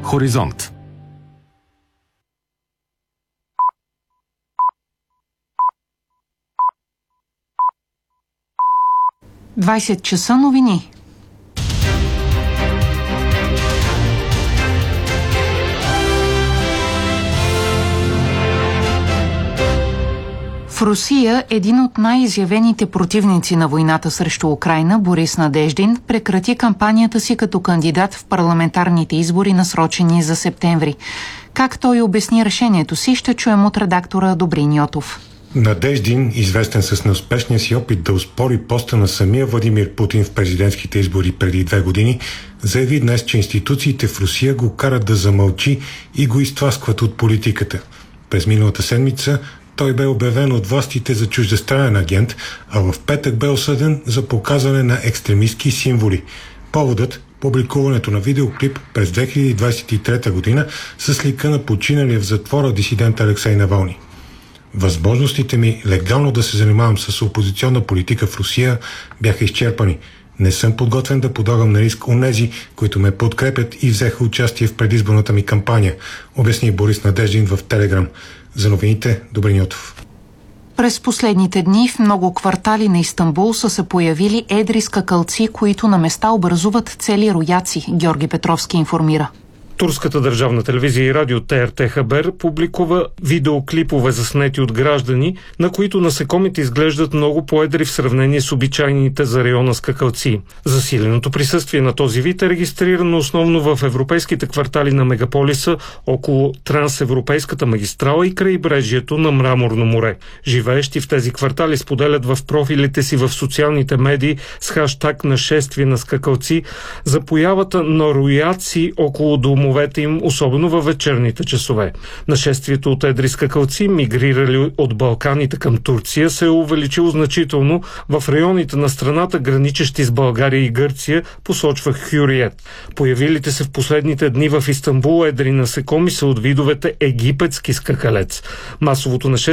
Хоризонт. часа новини. В Русия един от най-изявените противници на войната срещу Украйна, Борис Надеждин, прекрати кампанията си като кандидат в парламентарните избори, насрочени за септември. Как той обясни решението си, ще чуем от редактора Добрин Йотов. Надеждин, известен с неуспешния си опит да оспори поста на самия Владимир Путин в президентските избори преди 2 години, заяви днес, че институциите в Русия го карат да замълчи и го изтласкват от политиката. През миналата седмица той бе обявен от властите за чуждестранен агент, а в петък бе осъден за показване на екстремистки символи. Поводът – публикуването на видеоклип през 2023 година с лика на починалия в затвора дисидент Алексей Навални. Възможностите ми легално да се занимавам с опозиционна политика в Русия бяха изчерпани. Не съм подготвен да подлагам на риск онези, които ме подкрепят и взеха участие в предизборната ми кампания, обясни Борис Надеждин в Телеграм. За новините, Добрин Йотов. През последните дни в много квартали на Истанбул са се появили едри скакалци, които на места образуват цели рояци, Георги Петровски информира. Турската държавна телевизия и радио ТРТ Хабер публикува видеоклипове заснети от граждани, на които насекомите изглеждат много по-едри в сравнение с обичайните за района скакалци. Засиленото присъствие на този вид е регистрирано основно в европейските квартали на мегаполиса, около трансевропейската магистрала и крайбрежието на Мраморно море. Живеещи в тези квартали споделят в профилите си в социалните медии с хаштаг нашествие на скакалци за появата на рояци около домовете им, особено във вечерните часове. Нашествието от едри скакалци, мигрирали от Балканите към Турция, се е увеличило значително в районите на страната, граничещи с България и Гърция, посочва Хюриет. Появилите се в последните дни в Истанбул едри насекоми са от видовете египетски скакалец. Масовото нашествие